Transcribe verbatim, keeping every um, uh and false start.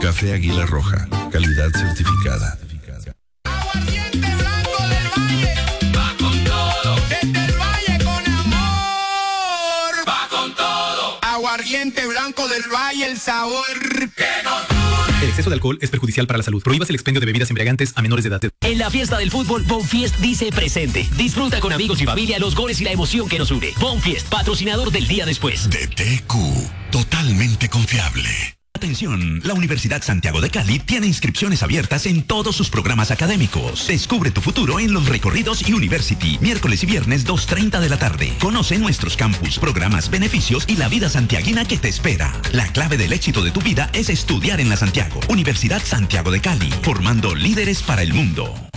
Café Águila Roja, calidad certificada. Aguardiente blanco del Valle, va con todo. Desde el Valle con amor, va con todo. Aguardiente blanco del Valle, el sabor que nos une. El exceso de alcohol es perjudicial para la salud. Prohíbas el expendio de bebidas embriagantes a menores de edad. En la fiesta del fútbol, Bonfiest dice presente. Disfruta con amigos y familia los goles y la emoción que nos une. Bonfiest, patrocinador del día después. D T Q, totalmente confiable. Atención, la Universidad Santiago de Cali tiene inscripciones abiertas en todos sus programas académicos. Descubre tu futuro en los recorridos University, miércoles y viernes dos treinta de la tarde. Conoce nuestros campus, programas, beneficios y la vida santiaguina que te espera. La clave del éxito de tu vida es estudiar en la Santiago. Universidad Santiago de Cali, formando líderes para el mundo.